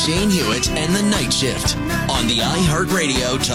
Shane Hewitt and the Night Shift on the iHeartRadio Talk